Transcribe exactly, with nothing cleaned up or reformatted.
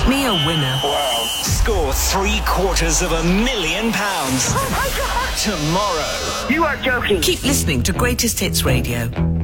Make me a winner. Wow. Score three quarters of a million pounds. Oh, my God. Tomorrow. You are joking. Keep listening to Greatest Hits Radio.